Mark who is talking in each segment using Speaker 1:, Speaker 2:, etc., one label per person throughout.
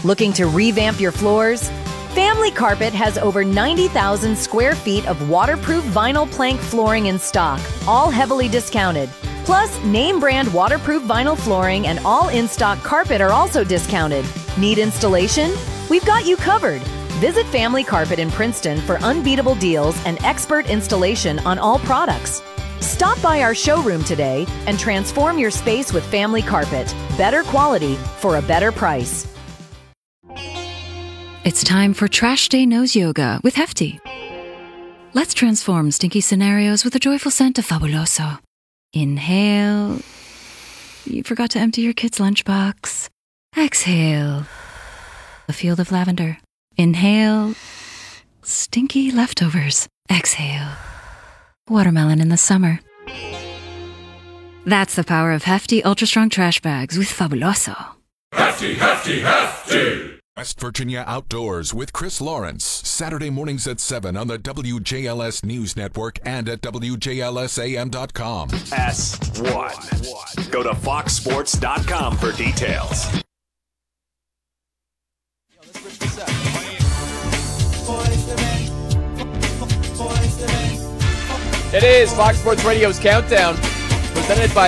Speaker 1: Looking to revamp your floors? Family Carpet has over 90,000 square feet of waterproof vinyl plank flooring in stock, all heavily discounted. Plus, name brand waterproof vinyl flooring and all in-stock carpet are also discounted. Need installation? We've got you covered. Visit Family Carpet in Princeton for unbeatable deals and expert installation on all products. Stop by our showroom today and transform your space with Family Carpet. Better quality for a better price.
Speaker 2: It's time for Trash Day Nose Yoga with Hefty. Let's transform stinky scenarios with a joyful scent of Fabuloso. Inhale. You forgot to empty your kid's lunchbox. Exhale. A field of lavender. Inhale. Stinky leftovers. Exhale. Watermelon in the summer. That's the power of Hefty Ultra Strong Trash Bags with Fabuloso.
Speaker 3: Hefty, hefty, hefty!
Speaker 4: West Virginia Outdoors with Chris Lawrence. Saturday mornings at 7 on the WJLS News Network and at WJLSAM.com.
Speaker 3: S1. Go to foxsports.com for details.
Speaker 5: It is Fox Sports Radio's Countdown, presented by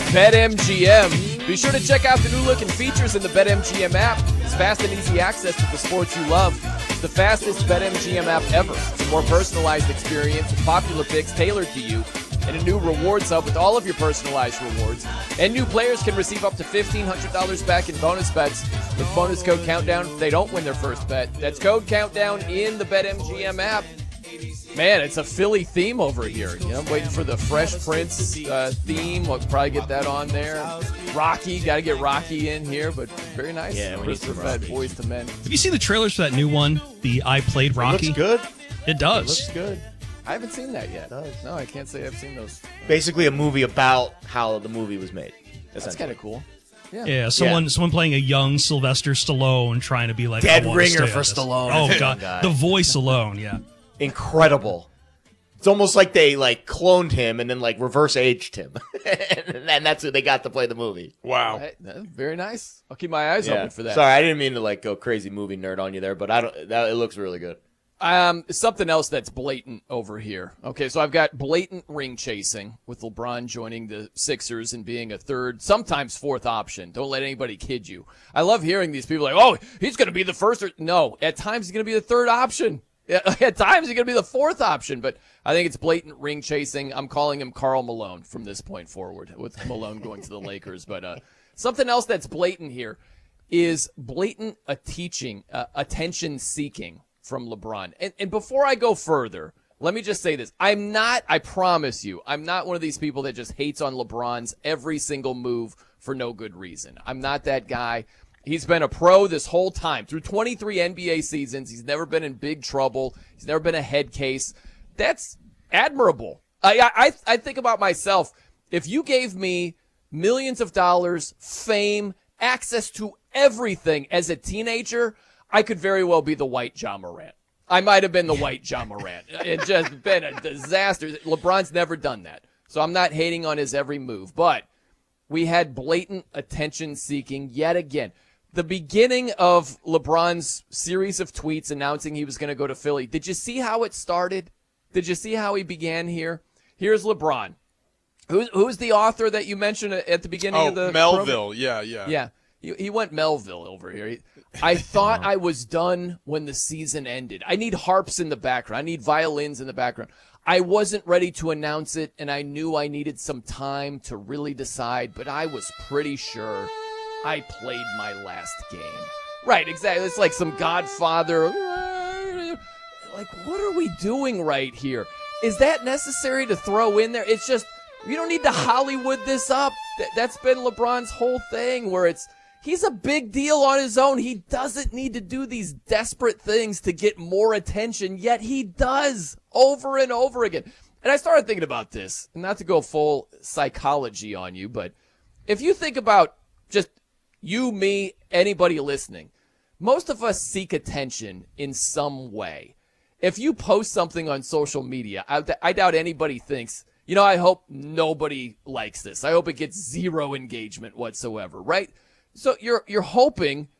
Speaker 5: BetMGM. Be sure to check out the new look and features in the BetMGM app. It's fast and easy access to the sports you love. It's the fastest BetMGM app ever. It's a more personalized experience with popular picks tailored to you, and a new rewards hub with all of your personalized rewards. And new players can receive up to $1,500 back in bonus bets with bonus code Countdown if they don't win their first bet. That's code Countdown in the BetMGM app. Man, it's a Philly theme over here. You know, I'm waiting for the Fresh Prince theme. We'll probably get that on there. Rocky, got to get Rocky in here, but very nice.
Speaker 6: Yeah, we need some Rocky.
Speaker 5: Boys to Men.
Speaker 7: Have you seen the trailers for that new one, the I Played Rocky?
Speaker 6: It looks good.
Speaker 7: It does.
Speaker 6: It looks good.
Speaker 5: I haven't seen that yet.
Speaker 6: It does.
Speaker 5: No, I can't say I've seen those.
Speaker 6: Basically a movie about how the movie was made.
Speaker 5: That's kind of cool.
Speaker 7: Yeah, someone playing a young Sylvester Stallone trying to be like
Speaker 6: Dead
Speaker 7: I wanna
Speaker 6: ringer
Speaker 7: stay
Speaker 6: for
Speaker 7: on this.
Speaker 6: Stallone.
Speaker 7: Oh
Speaker 6: As a
Speaker 7: god,
Speaker 6: guy.
Speaker 7: the voice alone, yeah.
Speaker 6: Incredible. It's almost like they cloned him and then reverse aged him, and that's who they got to play the movie.
Speaker 5: Wow, very nice. I'll keep my eyes open for that.
Speaker 6: Sorry, I didn't mean to go crazy movie nerd on you there, but it looks really good.
Speaker 5: Something else that's blatant over here. Okay, so I've got blatant ring chasing with LeBron joining the Sixers and being a third, sometimes fourth option. Don't let anybody kid you. I love hearing these people he's going to be the first. No, at times he's going to be the third option. At times he's going to be the fourth option, but I think it's blatant ring chasing. I'm calling him Karl Malone from this point forward, with Malone going to the Lakers. But something else that's blatant here is blatant attention seeking from LeBron. And before I go further, let me just say this. I promise you, I'm not one of these people that just hates on LeBron's every single move for no good reason. I'm not that guy. He's been a pro this whole time. Through 23 NBA seasons, he's never been in big trouble. He's never been a head case. That's admirable. I think about myself. If you gave me millions of dollars, fame, access to everything as a teenager, I could very well be the white Ja Morant. I might have been the white Ja Morant. It's just been a disaster. LeBron's never done that. So I'm not hating on his every move. But we had blatant attention seeking yet again. The beginning of LeBron's series of tweets announcing he was going to go to Philly. Did you see how it started? Did you see how he began here? Here's LeBron. Who's the author that you mentioned at the beginning of the
Speaker 8: Melville.
Speaker 5: program?
Speaker 8: Yeah.
Speaker 5: Yeah. He went Melville over here. I thought I was done when the season ended. I need harps in the background. I need violins in the background. I wasn't ready to announce it, and I knew I needed some time to really decide, but I was pretty sure I played my last game. Right, exactly. It's like some Godfather. What are we doing right here? Is that necessary to throw in there? It's just, you don't need to Hollywood this up. That's been LeBron's whole thing, where he's a big deal on his own. He doesn't need to do these desperate things to get more attention, yet he does over and over again. And I started thinking about this, not to go full psychology on you, but if you think about just you, me, anybody listening, most of us seek attention in some way. If you post something on social media, I doubt anybody thinks, I hope nobody likes this. I hope it gets zero engagement whatsoever, right? So you're hoping